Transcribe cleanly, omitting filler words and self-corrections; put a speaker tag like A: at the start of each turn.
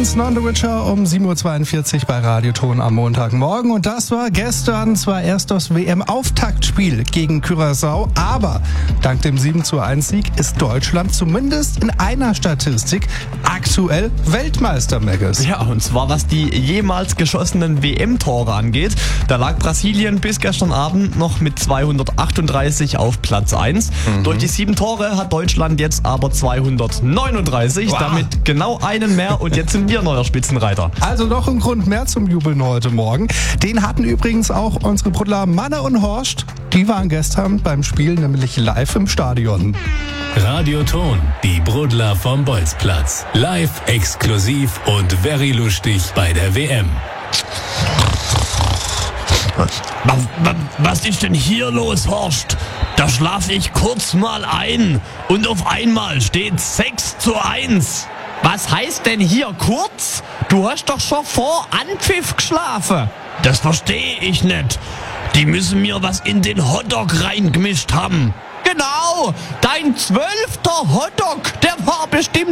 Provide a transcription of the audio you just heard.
A: Non the Witcher um 7.42 Uhr bei Radioton am Montagmorgen. Und das war gestern zwar erst das WM-Auftaktspiel gegen Curaçao, aber dank dem 7:1-Sieg ist Deutschland zumindest in einer Statistik aktuell Weltmeister, Meggers.
B: Ja, und zwar was die jemals geschossenen WM-Tore angeht. Da lag Brasilien bis gestern Abend noch mit 238 auf Platz 1. Durch die 7 Tore hat Deutschland jetzt aber 239,
A: Wow.
B: damit genau einen mehr und jetzt sind wir neuer Spitzenreiter.
A: Also noch ein Grund mehr zum Jubeln heute Morgen. Den hatten übrigens auch unsere Brudler Manne und Horst. Die waren gestern beim Spiel nämlich live im Stadion.
C: Radioton, die Brudler vom Bolzplatz. Live, exklusiv und very lustig bei der WM.
B: Was ist denn hier los, Horst? Da schlafe ich kurz mal ein und auf einmal steht 6:1. Was heißt denn hier kurz? Du hast doch schon vor Anpfiff geschlafen. Das verstehe ich nicht. Die müssen mir was in den Hotdog reingemischt haben. Genau, dein 12. Hotdog, der war bestimmt